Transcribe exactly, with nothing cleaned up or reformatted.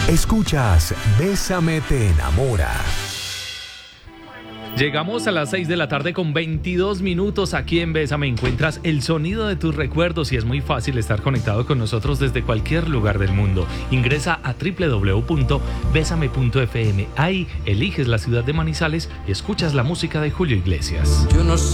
Escuchas Bésame te enamora. Llegamos a las seis de la tarde con veintidós minutos. Aquí en Bésame encuentras el sonido de tus recuerdos y es muy fácil estar conectado con nosotros desde cualquier lugar del mundo. Ingresa a doble u doble u doble u punto bésame punto efe eme. Ahí eliges la ciudad de Manizales y escuchas la música de Julio Iglesias. Yo no sé